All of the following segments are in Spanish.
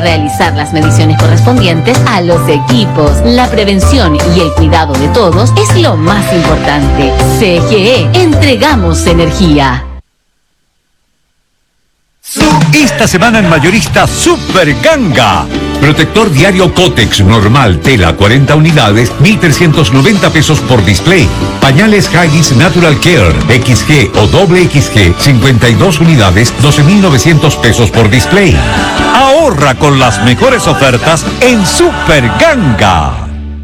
realizar las mediciones correspondientes a los equipos. La prevención y el cuidado de todos es lo más importante. CGE, entregamos energía. Esta semana en Mayorista Super Ganga. Protector diario Cotex normal tela 40 unidades, 1.390 pesos por display. Pañales Haggis Natural Care XG o doble XG, 52 unidades, 12.900 pesos por display. Ahorra con las mejores ofertas en Super Ganga.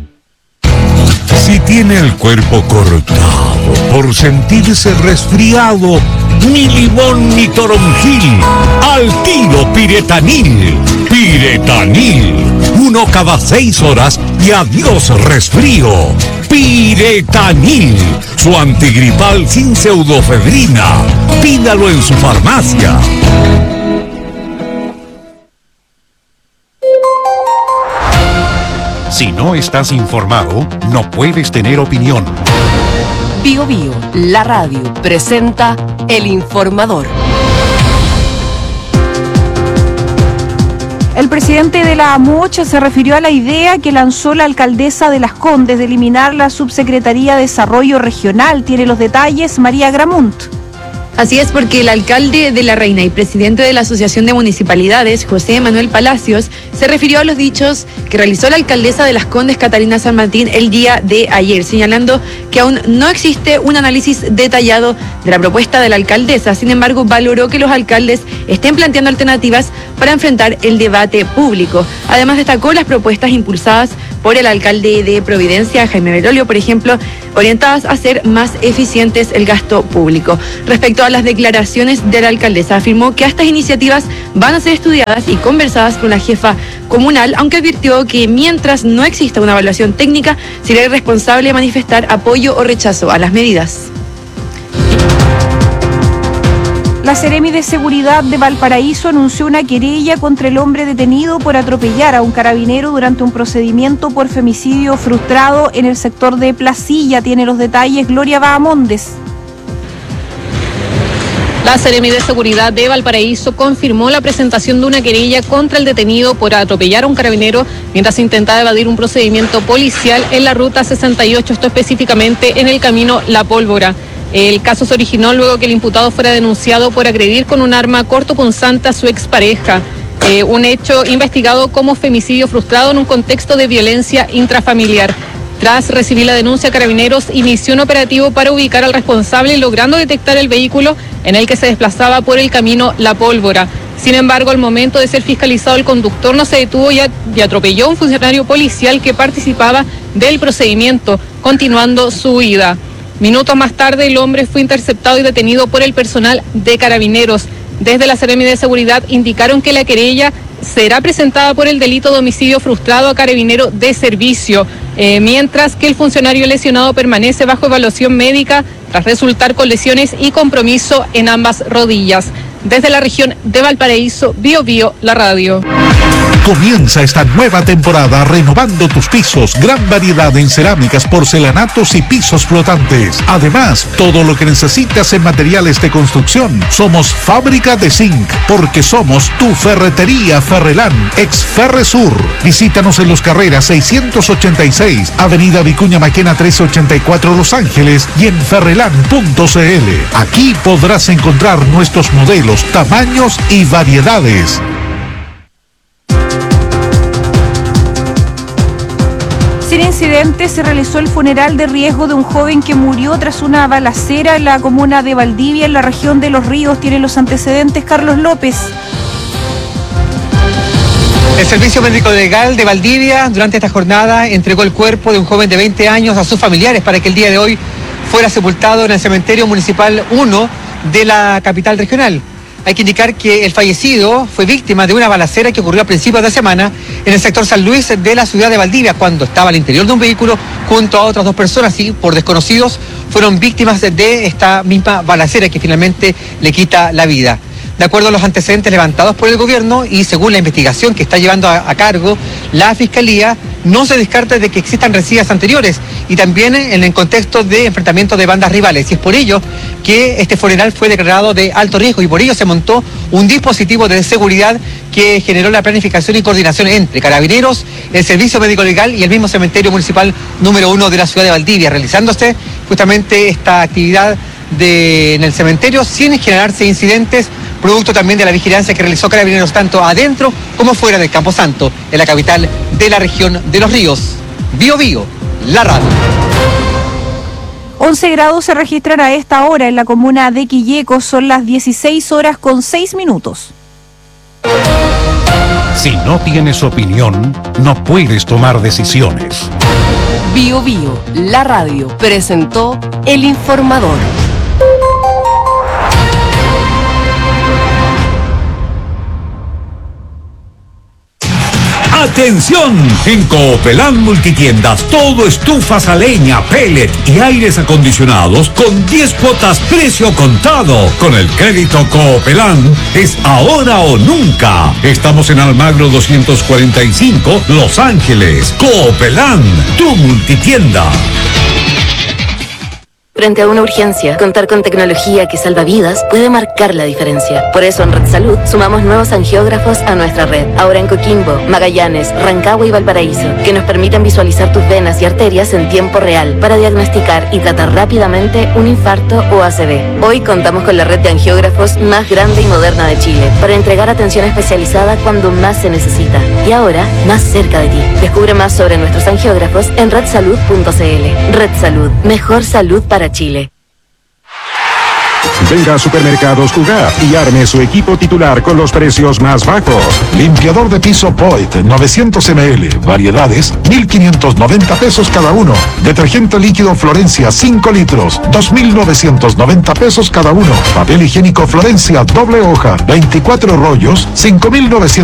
Si tiene el cuerpo cortado por sentirse resfriado, ni limón ni toronjil, al tiro Piretanil. Piretanil, 1 cada 6 horas y adiós resfrío. Piretanil, su antigripal sin pseudofebrina. Pídalo en su farmacia. Si no estás informado, no puedes tener opinión. Bio Bio, la radio, presenta El Informador. El presidente de la AMUCH se refirió a la idea que lanzó la alcaldesa de Las Condes de eliminar la Subsecretaría de Desarrollo Regional. Tiene los detalles María Gramunt. Así es, porque el alcalde de La Reina y presidente de la Asociación de Municipalidades, José Manuel Palacios, se refirió a los dichos que realizó la alcaldesa de Las Condes, Catalina San Martín, el día de ayer, señalando que aún no existe un análisis detallado de la propuesta de la alcaldesa. Sin embargo, valoró que los alcaldes estén planteando alternativas para enfrentar el debate público. Además, destacó las propuestas impulsadas por el alcalde de Providencia, Jaime Berolio, por ejemplo, orientadas a hacer más eficientes el gasto público. Respecto a las declaraciones de la alcaldesa, afirmó que estas iniciativas van a ser estudiadas y conversadas con la jefa comunal, aunque advirtió que mientras no exista una evaluación técnica, sería irresponsable manifestar apoyo o rechazo a las medidas. La Seremi de Seguridad de Valparaíso anunció una querella contra el hombre detenido por atropellar a un carabinero durante un procedimiento por femicidio frustrado en el sector de Placilla. Tiene los detalles Gloria Bahamondes. La Seremi de Seguridad de Valparaíso confirmó la presentación de una querella contra el detenido por atropellar a un carabinero mientras intentaba evadir un procedimiento policial en la ruta 68, esto específicamente en el camino La Pólvora. El caso se originó luego que el imputado fuera denunciado por agredir con un arma cortopunzante a su expareja. Un hecho investigado como femicidio frustrado en un contexto de violencia intrafamiliar. Tras recibir la denuncia, Carabineros inició un operativo para ubicar al responsable, logrando detectar el vehículo en el que se desplazaba por el camino La Pólvora. Sin embargo, al momento de ser fiscalizado, el conductor no se detuvo y atropelló a un funcionario policial que participaba del procedimiento, continuando su huida. Minutos más tarde, el hombre fue interceptado y detenido por el personal de Carabineros. Desde la Seremi de Seguridad indicaron que la querella será presentada por el delito de homicidio frustrado a carabinero de servicio, mientras que el funcionario lesionado permanece bajo evaluación médica tras resultar con lesiones y compromiso en ambas rodillas. Desde la región de Valparaíso, Bio Bio, la radio. Comienza esta nueva temporada renovando tus pisos. Gran variedad en cerámicas, porcelanatos y pisos flotantes. Además, todo lo que necesitas en materiales de construcción. Somos Fábrica de Zinc, porque somos tu ferretería Ferrelán, ex Ferresur. Visítanos en Los Carreras 686, Avenida Vicuña Maquena 1384, Los Ángeles, y en ferrelán.cl. Aquí podrás encontrar nuestros modelos, tamaños y variedades. Sin incidentes se realizó el funeral de riesgo de un joven que murió tras una balacera en la comuna de Valdivia, en la región de Los Ríos. Tiene los antecedentes Carlos López. El Servicio Médico Legal de Valdivia durante esta jornada entregó el cuerpo de un joven de 20 años a sus familiares para que el día de hoy fuera sepultado en el Cementerio Municipal 1 de la capital regional. Hay que indicar que el fallecido fue víctima de una balacera que ocurrió a principios de semana en el sector San Luis de la ciudad de Valdivia, cuando estaba al interior de un vehículo junto a otras dos personas y por desconocidos fueron víctimas de esta misma balacera que finalmente le quita la vida. De acuerdo a los antecedentes levantados por el gobierno y según la investigación que está llevando a cargo la Fiscalía, no se descarta de que existan rencillas anteriores y también en el contexto de enfrentamiento de bandas rivales. Y es por ello que este funeral fue declarado de alto riesgo y por ello se montó un dispositivo de seguridad que generó la planificación y coordinación entre Carabineros, el Servicio Médico Legal y el mismo cementerio municipal número 1 de la ciudad de Valdivia, realizándose justamente esta actividad en el cementerio sin generarse incidentes, producto también de la vigilancia que realizó Carabineros tanto adentro como fuera del Camposanto, en la capital de la región de Los Ríos. Bío Bío, la radio. 11 grados se registran a esta hora en la comuna de Quilleco, son las 16:06. Si no tienes opinión, no puedes tomar decisiones. Bío Bío, la radio, presentó El Informador. ¡Atención! En Coopelán Multitiendas, todo estufas a leña, pellet y aires acondicionados con 10 cuotas precio contado. Con el crédito Coopelán es ahora o nunca. Estamos en Almagro 245, Los Ángeles. Coopelán, tu multitienda. Frente a una urgencia, contar con tecnología que salva vidas puede marcar la diferencia. Por eso en Red Salud sumamos nuevos angiógrafos a nuestra red. Ahora en Coquimbo, Magallanes, Rancagua y Valparaíso, que nos permiten visualizar tus venas y arterias en tiempo real para diagnosticar y tratar rápidamente un infarto o ACV. Hoy contamos con la red de angiógrafos más grande y moderna de Chile para entregar atención especializada cuando más se necesita. Y ahora, más cerca de ti. Descubre más sobre nuestros angiógrafos en redsalud.cl. Red Salud, mejor salud para Chile. Venga a Supermercados Jugar y arme su equipo titular con los precios más bajos. Limpiador de piso Poit, 900 ml, variedades, 1.590 pesos cada uno. Detergente líquido Florencia, 5 litros, 2.990 pesos cada uno. Papel higiénico Florencia, doble hoja, 24 rollos, 5.900